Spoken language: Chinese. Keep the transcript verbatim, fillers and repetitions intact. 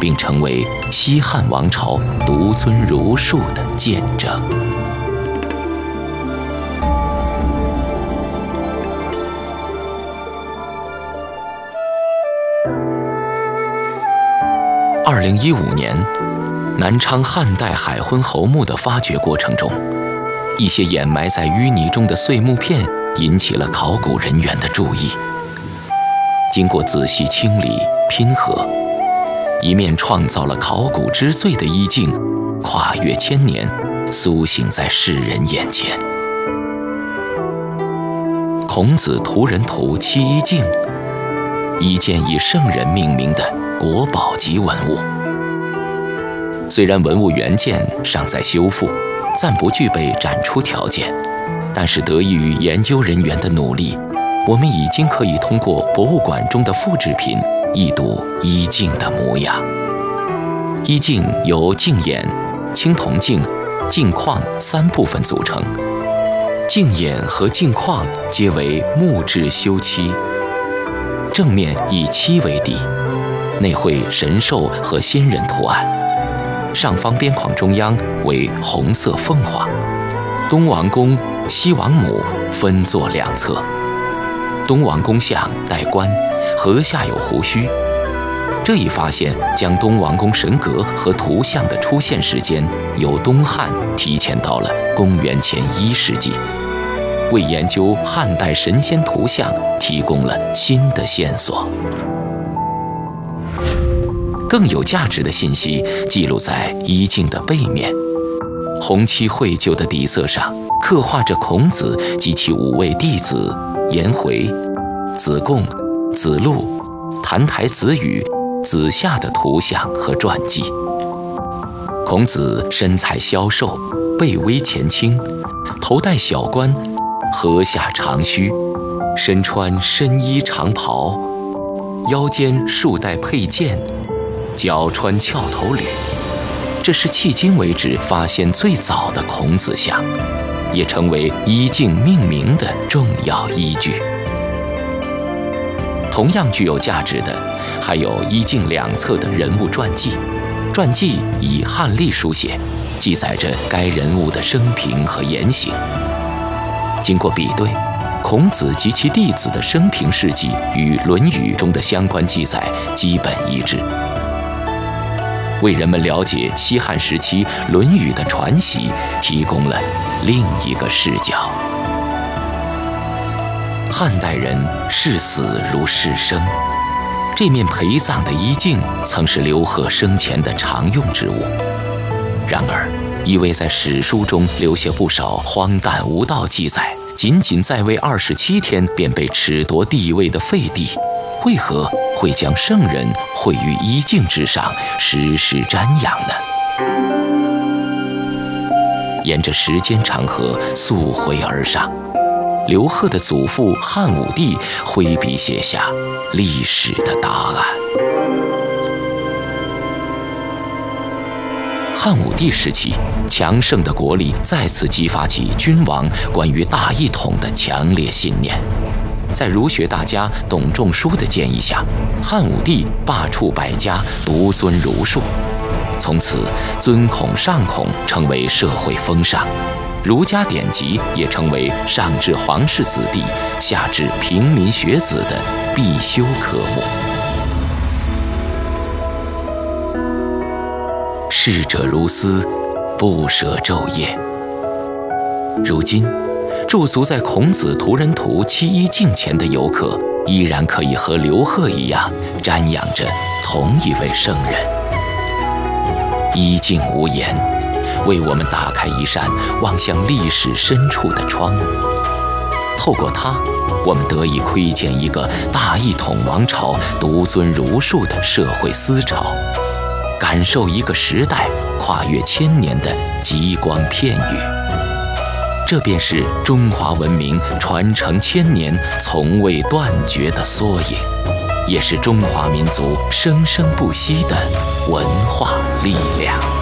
并成为西汉王朝独尊儒术的见证。二零一五年，南昌汉代海昏侯墓的发掘过程中，一些掩埋在淤泥中的碎木片引起了考古人员的注意。经过仔细清理拼合，一面创造了考古之最的衣镜，跨越千年，苏醒在世人眼前。孔子图人图七衣镜，一件以圣人命名的国宝级文物。虽然文物原件尚在修复，暂不具备展出条件，但是得益于研究人员的努力，我们已经可以通过博物馆中的复制品一睹衣镜的模样。衣镜由镜眼、青铜镜、镜框三部分组成，镜眼和镜框皆为木质修漆，正面以漆为底，内绘神兽和仙人图案，上方边框中央为红色凤凰，东王公、西王母分坐两侧。东王公像戴冠，颌下有胡须。这一发现将东王公神格和图像的出现时间由东汉提前到了公元前一世纪，为研究汉代神仙图像提供了新的线索。更有价值的信息记录在衣镜的背面，红漆绘就的底色上刻画着孔子及其五位弟子颜回、子贡、子路、澹台子羽、子夏的图像和传记。孔子身材消瘦，背微前倾，头戴小冠，颌下长须，身穿深衣长袍，腰间束带佩剑，脚穿翘头履。这是迄今为止发现最早的孔子像，也成为衣镜命名的重要依据。同样具有价值的，还有衣镜两侧的人物传记。传记以汉隶书写，记载着该人物的生平和言行。经过比对，孔子及其弟子的生平事迹与《论语》中的相关记载基本一致，为人们了解西汉时期《论语》的传习提供了另一个视角。汉代人视死如视生，这面陪葬的衣镜曾是刘贺生前的常用之物。然而，一位在史书中留下不少荒诞无道记载，仅仅在位二十七天便被褫夺帝位的废帝，为何会将圣人绘于衣镜之上，时时瞻仰呢？沿着时间长河溯回而上，刘贺的祖父汉武帝挥笔写下历史的答案。汉武帝时期，强盛的国力再次激发起君王关于大一统的强烈信念。在儒学大家董仲舒的建议下，汉武帝罢黜百家，独尊儒术。从此，尊孔尚孔成为社会风尚，儒家典籍也成为上至皇室子弟，下至平民学子的必修科目。逝者如斯，不舍昼夜。如今，驻足在孔子图人图七衣镜前的游客，依然可以和刘贺一样瞻仰着同一位圣人。衣镜无言，为我们打开一扇望向历史深处的窗。透过它，我们得以窥见一个大一统王朝独尊儒术的社会思潮，感受一个时代跨越千年的极光片语。这便是中华文明传承千年从未断绝的缩影，也是中华民族生生不息的文化力量。